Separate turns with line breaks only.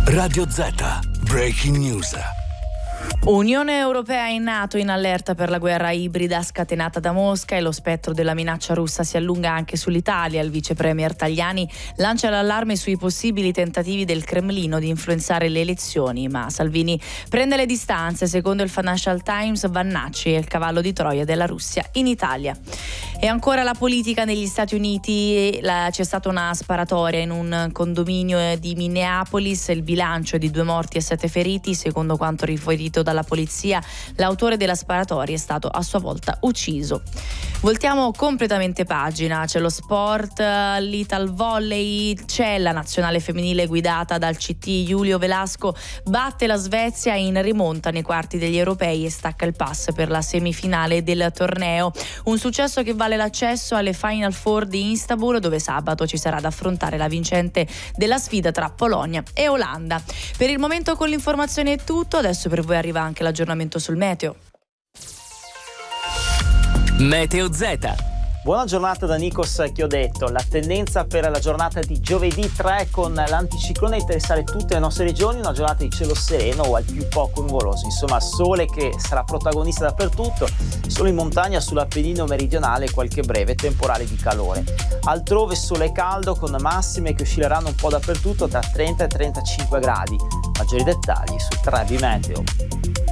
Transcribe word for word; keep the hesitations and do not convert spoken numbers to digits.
Radio Z, Breaking News.
Unione Europea e NATO in allerta per la guerra ibrida scatenata da Mosca e lo spettro della minaccia russa si allunga anche sull'Italia. Il vice premier Tajani lancia l'allarme sui possibili tentativi del Cremlino di influenzare le elezioni, ma Salvini prende le distanze. Secondo il Financial Times, Vannacci è il cavallo di Troia della Russia in Italia. E ancora la politica negli Stati Uniti. La, c'è stata una sparatoria in un condominio di Minneapolis. Il bilancio è di due morti e sette feriti. Secondo quanto riferito dalla polizia, l'autore della sparatoria è stato a sua volta ucciso. Voltiamo completamente pagina. C'è lo sport, l'Ital Volley, c'è la nazionale femminile guidata dal C T Giulio Velasco, batte la Svezia in rimonta nei quarti degli europei e stacca il pass per la semifinale del torneo. Un successo che vale l'accesso alle Final Four di Istanbul, dove sabato ci sarà da affrontare la vincente della sfida tra Polonia e Olanda. Per il momento con l'informazione è tutto, adesso per voi arriva anche l'aggiornamento sul meteo.
Meteo Z.
Buona giornata da Nikos Chiodetto. La tendenza per la giornata di giovedì tre con l'anticiclone a interessare tutte le nostre regioni, una giornata di cielo sereno o al più poco nuvoloso, insomma sole che sarà protagonista dappertutto, solo in montagna sull'Appennino meridionale qualche breve temporale di calore. Altrove sole caldo con massime che oscilleranno un po' dappertutto tra trenta e trentacinque gradi. Maggiori dettagli su tre B Meteo.